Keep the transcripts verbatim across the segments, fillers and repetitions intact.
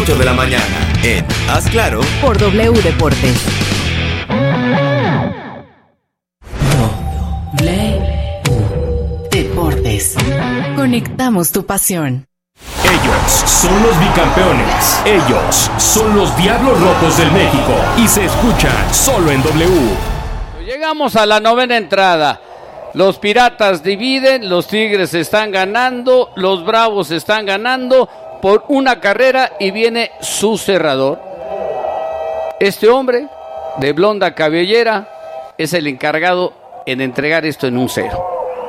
ocho de la mañana en Haz Claro por W Deportes. W Deportes. Conectamos tu pasión. Ellos son los bicampeones. Ellos son los Diablos Rojos del México. Y se escuchan solo en W. Llegamos a la novena entrada. Los Piratas dividen, los Tigres están ganando, los Bravos están ganando por una carrera y viene su cerrador. Este hombre de blonda cabellera es el encargado en entregar esto en un cero.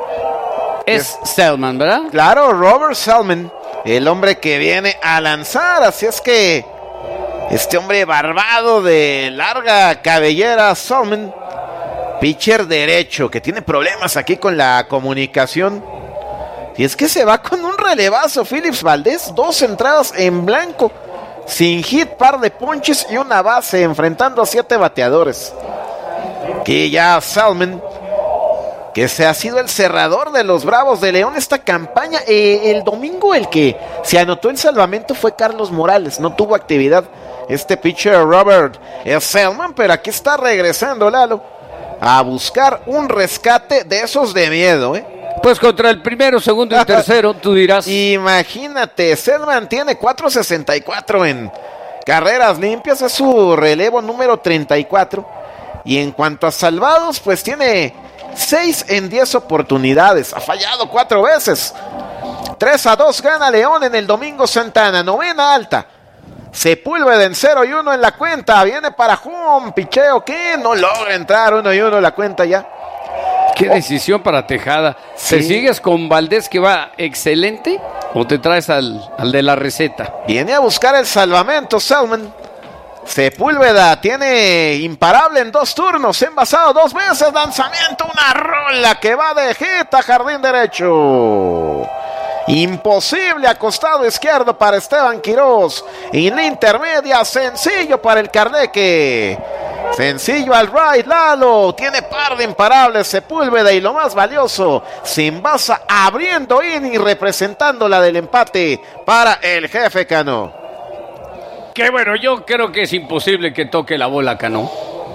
Es Selman, ¿verdad? Claro, Robert Selman, el hombre que viene a lanzar, así es que este hombre barbado de larga cabellera, Selman, pitcher derecho, que tiene problemas aquí con la comunicación. Y es que se va con un relevazo Phillips Valdez, dos entradas en blanco, sin hit, par de ponches y una base, enfrentando a siete bateadores. Que ya Selman, que se ha sido el cerrador de los Bravos de León esta campaña. Eh, el domingo el que se anotó el salvamento fue Carlos Morales, no tuvo actividad este pitcher Robert Selman, pero aquí está regresando Lalo a buscar un rescate de esos de miedo, ¿eh? Pues contra el primero, segundo y tercero, tú dirás. Imagínate, Selman tiene cuatro sesenta y cuatro en carreras limpias, es su relevo número treinta y cuatro. Y en cuanto a salvados, pues tiene seis en diez oportunidades, ha fallado cuatro veces. tres a dos gana León en el Domingo Santana, novena alta. Sepúlveda en cero y uno en la cuenta, viene para home, picheo que no logra entrar, uno y uno en la cuenta ya. Qué decisión para Tejada. Sí. ¿Te sigues con Valdés, que va excelente, o te traes al, al de la receta? Viene a buscar el salvamento Selman. Sepúlveda tiene imparable en dos turnos, envasado dos veces, lanzamiento, una rola que va de hit a jardín derecho. Imposible a costado izquierdo para Esteban Quiroz. En la intermedia, sencillo para el Carneque. Sencillo al right, Lalo. Tiene par de imparables Sepúlveda y lo más valioso, se envasa abriendo inning, representando la del empate para el jefe Cano. Que bueno, yo creo que es imposible que toque la bola Cano.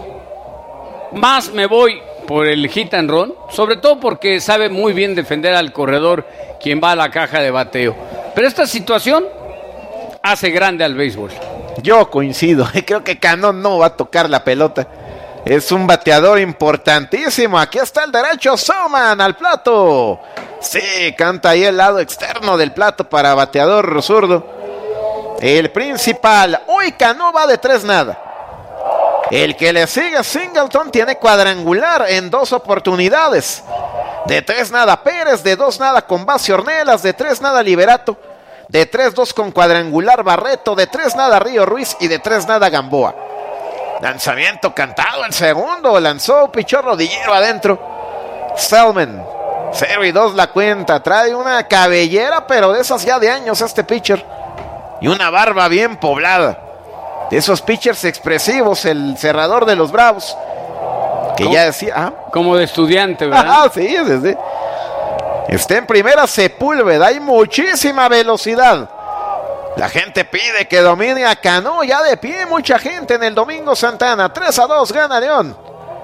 Más me voy por el hit and run, sobre todo porque sabe muy bien defender al corredor, quien va a la caja de bateo. Pero esta situación hace grande al béisbol. Yo coincido, creo que Cano no va a tocar la pelota. Es un bateador importantísimo. Aquí está el derecho, Selman al plato. Sí, canta ahí el lado externo del plato para bateador zurdo. El principal, hoy Cano va de tres nada. El que le sigue, Singleton, tiene cuadrangular en dos oportunidades. De tres nada Pérez, de dos nada con base Ornelas, de tres nada Liberato, de tres dos con cuadrangular Barreto, de tres nada Río Ruiz y de tres nada Gamboa. Lanzamiento cantado el segundo, lanzó pichó rodillero adentro. Selman, cero y dos la cuenta, trae una cabellera pero de esas ya de años este pitcher. Y una barba bien poblada. De esos pitchers expresivos, el cerrador de los Bravos. Que ya decía... ¿ah? Como de estudiante, ¿verdad? Ah, sí, sí, sí. Está en primera Sepúlveda, hay muchísima velocidad. La gente pide que domine a Cano, ya de pie mucha gente en el Domingo Santana. tres a dos gana León.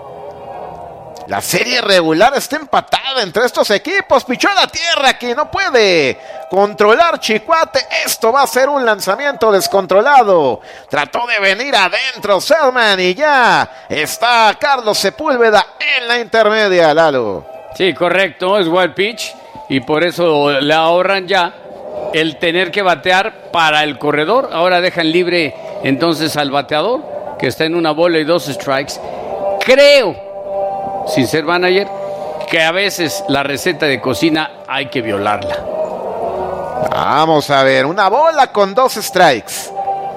La serie regular está empatada entre estos equipos. Pichó a la tierra aquí, no puede controlar Chicuate. Esto va a ser un lanzamiento descontrolado. Trató de venir adentro Selman y ya está Carlos Sepúlveda en la intermedia, Lalo. Sí, correcto, es wild pitch y por eso le ahorran ya el tener que batear para el corredor. Ahora dejan libre entonces al bateador, que está en una bola y dos strikes. Creo, sin ser manager, que a veces la receta de cocina hay que violarla. Vamos a ver, una bola con dos strikes.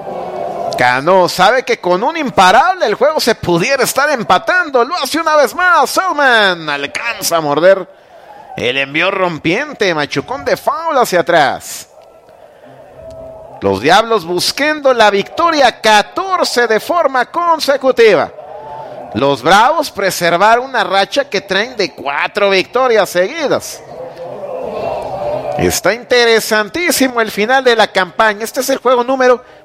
Cano sabe que con un imparable el juego se pudiera estar empatando. Lo hace una vez más. Selman alcanza a morder el envío rompiente, machucón de foul hacia atrás. Los Diablos buscando la victoria catorce de forma consecutiva. Los Bravos preservar una racha que traen de cuatro victorias seguidas. Está interesantísimo el final de la campaña. Este es el juego número